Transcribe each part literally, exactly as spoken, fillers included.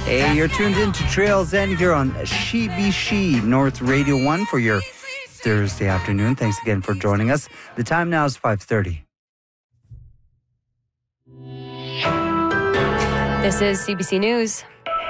Hey, you're tuned in to Trails End here on She Be She, North Radio one for your Thursday afternoon. Thanks again for joining us. The time now is five thirty. This is C B C News.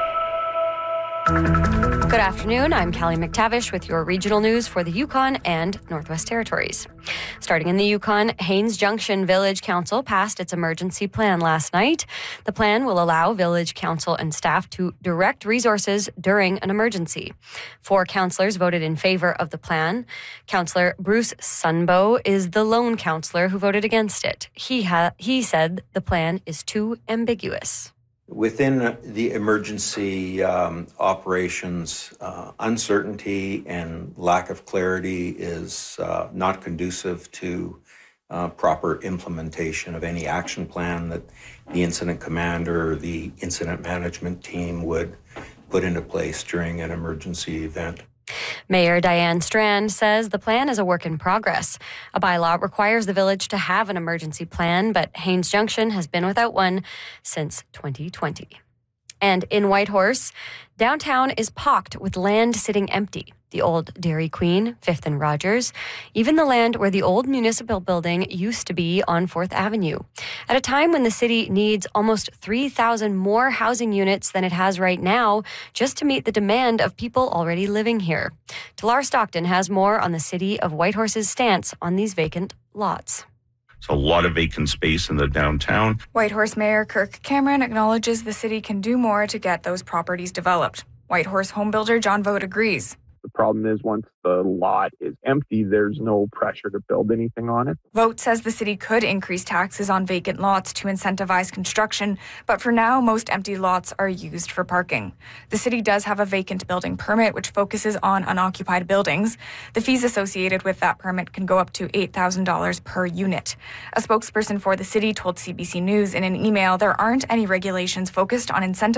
Good afternoon. I'm Callie McTavish with your regional news for the Yukon and Northwest Territories. Starting in the Yukon, Haines Junction Village Council passed its emergency plan last night. The plan will allow Village Council and staff to direct resources during an emergency. Four councillors voted in favor of the plan. Councillor Bruce Sunbow is the lone councillor who voted against it. He ha- he said the plan is too ambiguous. Within the emergency um, operations, uh, uncertainty and lack of clarity is uh, not conducive to uh, proper implementation of any action plan that the incident commander or the incident management team would put into place during an emergency event. Mayor Diane Strand says the plan is a work in progress. A bylaw requires the village to have an emergency plan, but Haines Junction has been without one since twenty twenty. And in Whitehorse, downtown is pocked with land sitting empty. The old Dairy Queen, Fifth and Rogers, even the land where the old municipal building used to be on Fourth Avenue. At a time when the city needs almost three thousand more housing units than it has right now just to meet the demand of people already living here. Talar Stockton has more on the city of Whitehorse's stance on these vacant lots. It's a lot of vacant space in the downtown. Whitehorse Mayor Kirk Cameron acknowledges the city can do more to get those properties developed. Whitehorse homebuilder John Vogt agrees. The problem is once the lot is empty, there's no pressure to build anything on it. Vogt says the city could increase taxes on vacant lots to incentivize construction, but for now, most empty lots are used for parking. The city does have a vacant building permit, which focuses on unoccupied buildings. The fees associated with that permit can go up to eight thousand dollars per unit. A spokesperson for the city told C B C News in an email there aren't any regulations focused on incentivizing